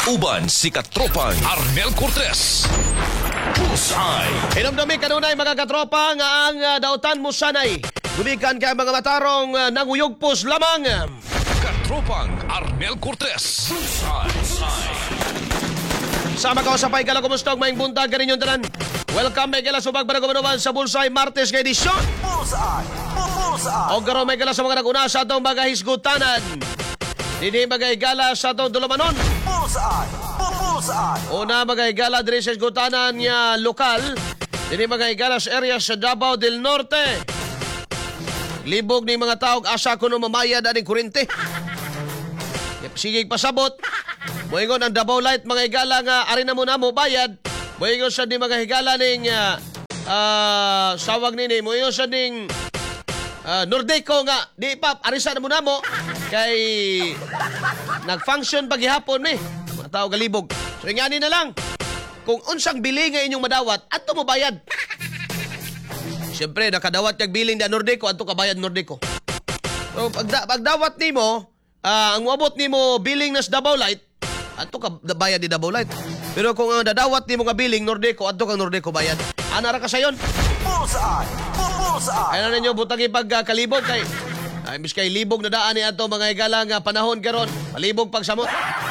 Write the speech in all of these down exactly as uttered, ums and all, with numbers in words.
Uban si katropang Arnel Cortez. Bullseye. Hinumdumi kanunay mga katropa nga ang uh, dautan mo sanay. Gumikan kay mga matarong uh, nanguyugpos lamang. Katropang Arnel Cortez. Bullseye. Sama ka sa pay kala kumustog maing buntag ka ninyong tanan. Welcome may kala subag para gumanuman sa Bullseye Martes kay edisyon. Bullseye! Bullseye! O garo may kala sa mga naguna sa atong mga hisgutanan. Dini magay-gala sa atong dulamanon. Bullseye! Bullseye! Una magay-gala diri sa hisgutanan niya lokal. Dini magay-gala sa area sa Davao del Norte. Libog ni mga taog asa kuno mamayad aning kurente. Sige pasabot. Moingon ang Davao Light mga higala nga ari na mo na mo bayad. Moingon sa di mga higala ning uh, uh, sawag nini. Moingon sa ding uh, Nordeco nga di pa arisa na mo na mo kay nag-function paghihapon ni mga tao galibog. So ingani na lang kung unsang bili nga inyong madawat adto mo bayad. Siyempre nakadawat kag billing da Nordeco adto ka bayad Nordeco. So pagda pagdawat nimo Uh, ang uabot ni mo billing na sa Davao Light, ato ka bayad di Davao Light. Pero kung ang dadawat ni mo nga billing Nordeco, ato ka Nordeco bayad. Ana ra ka sayon. Bullseye! Bullseye! Ano ninyo butang ipagkalibog kay ay mis kay libog na daan ni ato mga higala nga panahon karon. Palibog pagsamot.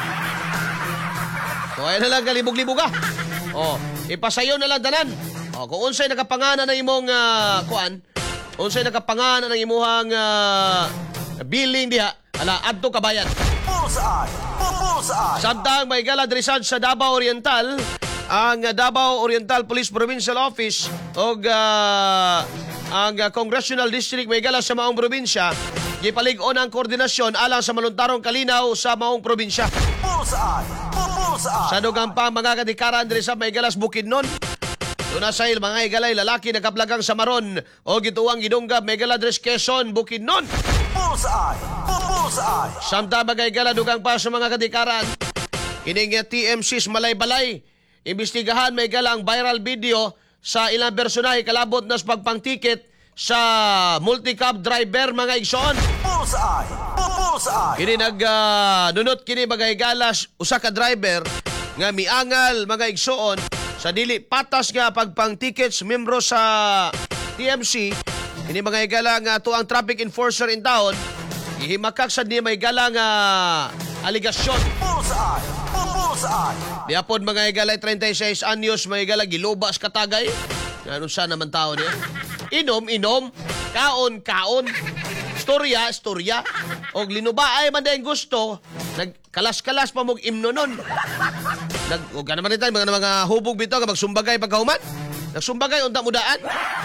So ay na lang kalibog-libog ka. Oh, ipasayon na lang tanan. Oh, kung unsay nakapangana na imong uh, kuan, unsay nakapangana ng imuhang uh, billing diha, ala adto ka bayad. Bullseye! Bullseye! Samtang may gala dirisan sa Davao Oriental, ang Davao Oriental Police Provincial Office o uh, ang uh, Congressional District may gala sa maong probinsya, gipalig-on ang koordinasyon alang sa maluntarong kalinaw sa maong probinsya. Bullseye! Bullseye! Sa dugang pa mga kadikaran diri sa may galas Bukidnon. Doon sa il mga igalay lalaki nagkaplagang sa Maron o gituwang gidunggab may gala diri sa Quezon Bukidnon. Bullseye! Bullseye! Samtang magay-gala dugang pa sa mga kadikaran, kining T M C's Malay-Balay, imbestigahan may gala ang viral video sa ilang personahe kalabot na sa pagpangtiket sa multi-cab driver mga igsoon. Bullseye! Bullseye! Kini nag uh, nunot kini magay-gala usa ka driver nga miangal mga igsoon sa dili patas nga pagpangtiket sa membro sa T M C. Kini mga igala nga to ang traffic enforcer in town, ihimakak sa di may gala nga aligasyon. Bullseye! Bullseye! Diapod mga igala thirty-six anyos mga igala gilubas katagay. Ganun sa naman tao niya. Inom, inom. Kaon, kaon. Storya, storya. Og linubaay man dahil gusto, nagkalas-kalas pa mong imno nun. Nag, og ka naman rin tayo, mga, mga hubog bito, magsumbagay pagkahuman. Nagsumbagay, unta mudaan.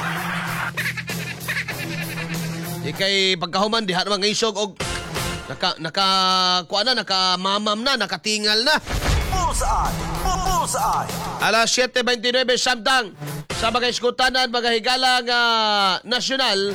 Di kay pagkahuman, di naman ngaysog og naka, naka, kuha na, nakamamam na, nakatingal na. Bullseye! Bullseye! Alas seven twenty-nine samtang sa mga iskutanan, mga higala nga nasyonal,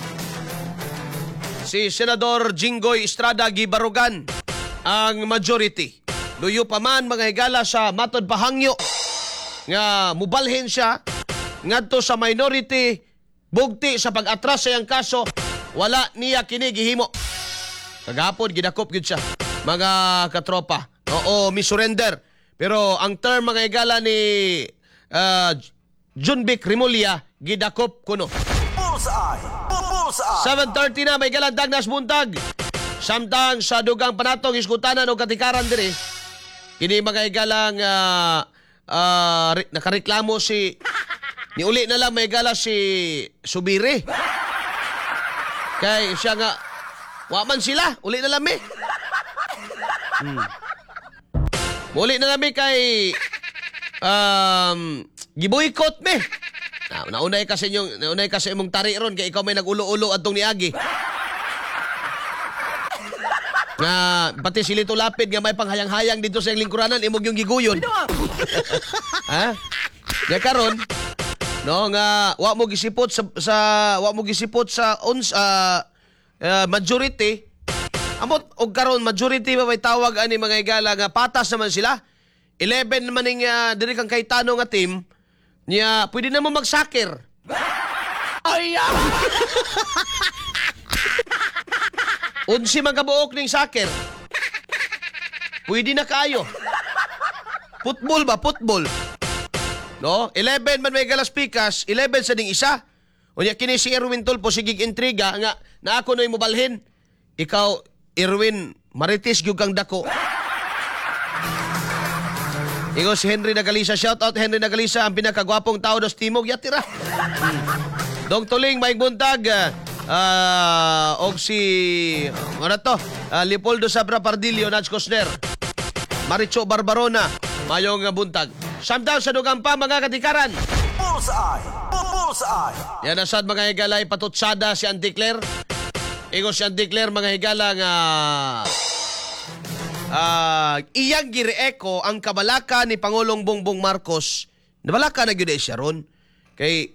si Senador Jinggoy Estrada gibarugan ang majority. Luyo pa man mga higala sa matod pahangyo nga mubalhin siya ngadto sa minority bugti sa pag-atras sa iyang kaso, wala niya kini gihimo. Kagapon gidakop gyud siya mga katropa. Oo, mi-surrender. Pero ang term mga higala ni uh, Junbic Rimulya gidakop kuno. Bullseye! Bullseye! seven thirty na may galandag nas buntag. Samtang sa dugang panatong iskutanan o katikaran diri, kini mga igalang uh, uh, nakareklamo si ni uli na lang may gala si Subiri. Kay siya nga wa man sila, uli na lang mi. Hmm. Uli na lang mi kay um giboykot mi. Na, naunay kasi yung naunay kasi imong tari ron kay ikaw may nagulo-ulo adtong niagi. Nga pati si Lito Lapid nga may panghayang-hayang dito sa lingkuranan imong yung giguyon. Ha? Ya karon no nga wa mo gisipot sa, sa wa mo gisipot sa uns uh, uh, majority. Amot og karon majority ba may tawag ani mga igala nga patas naman sila. eleven man ning uh, diri kang Cayetano nga team. Niya, pwede na mo mag-soccer. Ay, ah! Unsi magabuok ning soccer. Pwede na kayo. Football ba? Football. No? eleven man may galas pikas, eleven sa ding isa. Unya kini si Erwin Tulpo sigig intriga nga na ako no'y mobalhin. Ikaw, Erwin, maritis gyud kang dako. Ingo si Henry Nagalisa. Shout out Henry Nagalisa, ang pinakagwapong tao dos Timog. Yatira. Hmm. Dong Tuling, Maing Buntag. Ah, og si ano to? Ah, Leopoldo Sabra Pardillo, Nats Cosner. Maricho Barbarona, mayong buntag. Samtang sa dugang pa mga katikaran. Bullseye. Bullseye. Yan asad mga higalay patutsada si Anticlair. Ingo si Anticlair mga higala nga ah, iyang gireeko ang kabalaka ni Pangulong Bongbong Marcos. Nabalaka na gyud siya ron. Kay